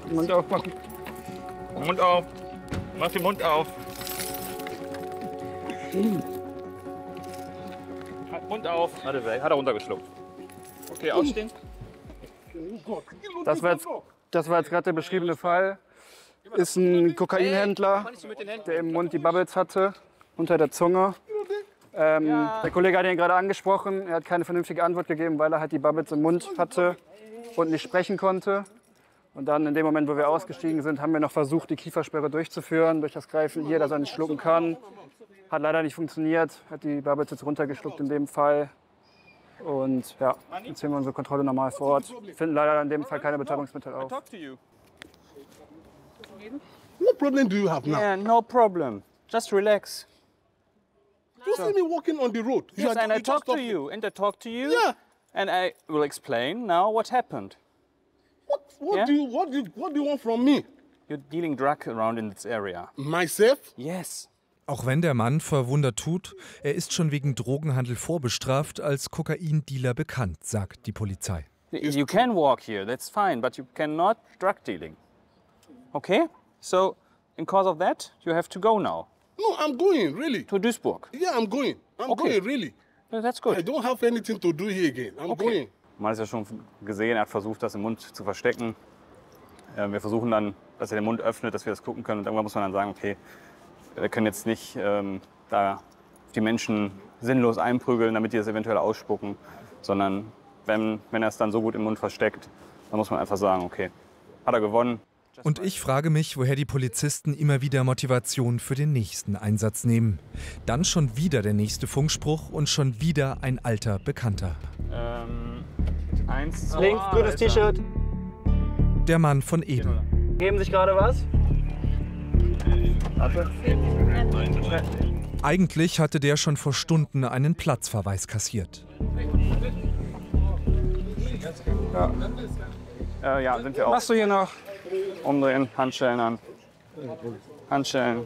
Mund aufmachen. Mund auf. Mach den Mund auf. Mund auf. Hat er runtergeschluckt. Okay, aufstehen. Das war jetzt gerade der beschriebene Fall. Ist ein Kokainhändler, der im Mund die Bubbles hatte, unter der Zunge. Der Kollege hat ihn gerade angesprochen. Er hat keine vernünftige Antwort gegeben, weil er halt die Bubbles im Mund hatte und nicht sprechen konnte. Und dann in dem Moment, wo wir ausgestiegen sind, haben wir noch versucht, die Kiefersperre durchzuführen, durch das Greifen hier, dass er nicht schlucken kann. Hat leider nicht funktioniert, hat die Bubbles jetzt runtergeschluckt in dem Fall. Und ja, jetzt sehen wir unsere Kontrolle normal vor Ort. Wir finden leider in dem Fall keine Betäubungsmittel auf. What problem do you have now? Yeah, no problem. Just relax. You see me walking on the road. Yes, and I talk to you, and I talk to you. Yeah. And I will explain now what happened. What do you want from me? You're dealing drug around in this area. Myself? Yes. Auch wenn der Mann verwundert tut, er ist schon wegen Drogenhandel vorbestraft als Kokaindealer bekannt, sagt die Polizei. You can walk here, that's fine, but you cannot drug dealing. Okay? So, in cause of that, you have to go now. No, I'm going, really. To Duisburg? Yeah, I'm going. I'm going, really. Yeah, that's good. I don't have anything to do here again. I'm going. Man hat es ja schon gesehen, er hat versucht, das im Mund zu verstecken. Wir versuchen dann, dass er den Mund öffnet, dass wir das gucken können. Und irgendwann muss man dann sagen, okay, wir können jetzt nicht da die Menschen sinnlos einprügeln, damit die das eventuell ausspucken. Sondern wenn er es dann so gut im Mund versteckt, dann muss man einfach sagen, okay, hat er gewonnen. Und ich frage mich, woher die Polizisten immer wieder Motivation für den nächsten Einsatz nehmen. Dann schon wieder der nächste Funkspruch und schon wieder ein alter Bekannter. 1, 2, Links, grünes T-Shirt. Der Mann von eben. Geben sich gerade was? Eigentlich hatte der schon vor Stunden einen Platzverweis kassiert. Ja, sind wir auch. Machst du hier noch? Umdrehen, Handschellen an. Handschellen.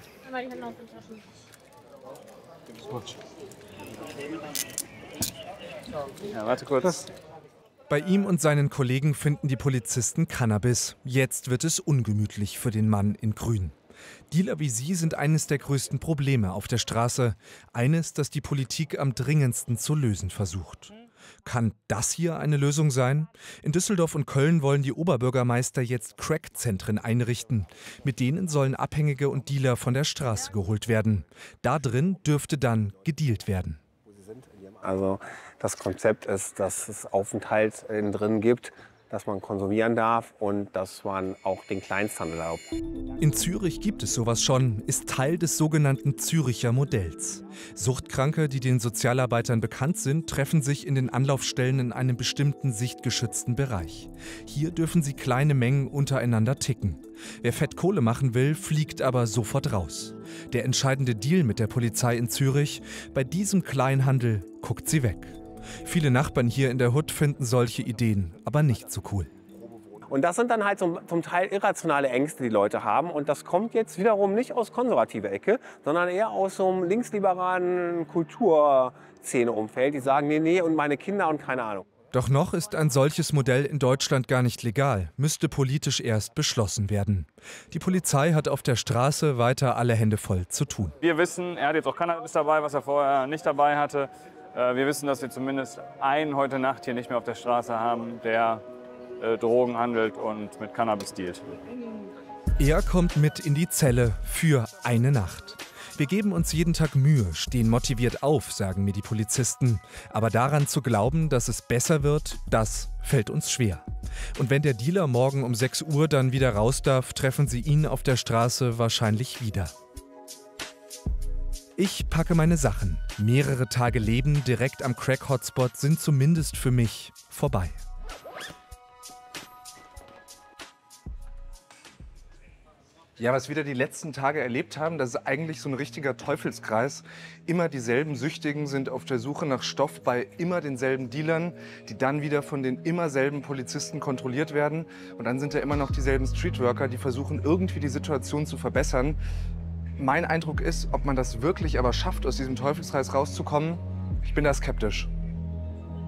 Ja, warte kurz. Bei ihm und seinen Kollegen finden die Polizisten Cannabis. Jetzt wird es ungemütlich für den Mann in Grün. Dealer wie sie sind eines der größten Probleme auf der Straße. Eines, das die Politik am dringendsten zu lösen versucht. Kann das hier eine Lösung sein? In Düsseldorf und Köln wollen die Oberbürgermeister jetzt Crack-Zentren einrichten. Mit denen sollen Abhängige und Dealer von der Straße geholt werden. Da drin dürfte dann gedealt werden. Also das Konzept ist, dass es Aufenthalt innen drin gibt, dass man konsumieren darf und dass man auch den Kleinsthandel erlaubt. In Zürich gibt es sowas schon, ist Teil des sogenannten Züricher Modells. Suchtkranke, die den Sozialarbeitern bekannt sind, treffen sich in den Anlaufstellen in einem bestimmten sichtgeschützten Bereich. Hier dürfen sie kleine Mengen untereinander ticken. Wer Fettkohle machen will, fliegt aber sofort raus. Der entscheidende Deal mit der Polizei in Zürich: bei diesem Kleinhandel guckt sie weg. Viele Nachbarn hier in der Hood finden solche Ideen aber nicht so cool. Und das sind dann halt zum Teil irrationale Ängste, die Leute haben. Und das kommt jetzt wiederum nicht aus konservativer Ecke, sondern eher aus so einem linksliberalen Kulturszene-Umfeld. Die sagen, nee, und meine Kinder und keine Ahnung. Doch noch ist ein solches Modell in Deutschland gar nicht legal, müsste politisch erst beschlossen werden. Die Polizei hat auf der Straße weiter alle Hände voll zu tun. Wir wissen, er hat jetzt auch Cannabis dabei, was er vorher nicht dabei hatte. Wir wissen, dass wir zumindest einen heute Nacht hier nicht mehr auf der Straße haben, der Drogen handelt und mit Cannabis dealt. Er kommt mit in die Zelle für eine Nacht. Wir geben uns jeden Tag Mühe, stehen motiviert auf, sagen mir die Polizisten. Aber daran zu glauben, dass es besser wird, das fällt uns schwer. Und wenn der Dealer morgen um 6 Uhr dann wieder raus darf, treffen sie ihn auf der Straße wahrscheinlich wieder. Ich packe meine Sachen. Mehrere Tage Leben direkt am Crack-Hotspot sind zumindest für mich vorbei. Ja, was wir da die letzten Tage erlebt haben, das ist eigentlich so ein richtiger Teufelskreis. Immer dieselben Süchtigen sind auf der Suche nach Stoff bei immer denselben Dealern, die dann wieder von den immer selben Polizisten kontrolliert werden. Und dann sind da immer noch dieselben Streetworker, die versuchen irgendwie die Situation zu verbessern. Mein Eindruck ist, ob man das wirklich aber schafft, aus diesem Teufelskreis rauszukommen, ich bin da skeptisch.